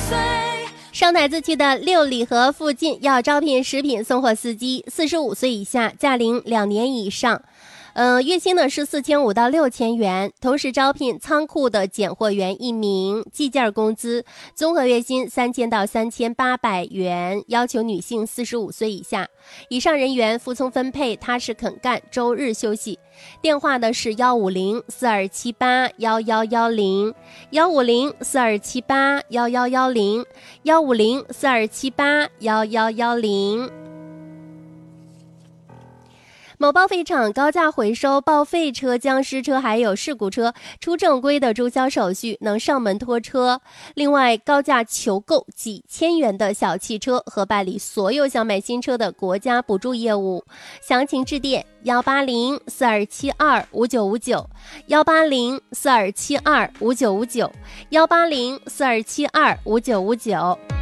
上台子区的六里河附近要招聘食品送货司机，45岁以下，驾龄2年以上。月薪呢是4500到6000元，同时招聘仓库的检货员1名，计件工资，综合月薪3000到3800元，要求女性45岁以下。以上人员服从分配，踏实肯干，周日休息。电话的是150-11101，150-4278-1110，150-4278-1110。某报废厂高价回收报废车、僵尸车还有事故车，出正规的注销手续，能上门拖车。另外，高价求购几千元的小汽车和办理所有想买新车的国家补助业务。详情致电180-4272-5959，180-4272-5959，180-4272-5959。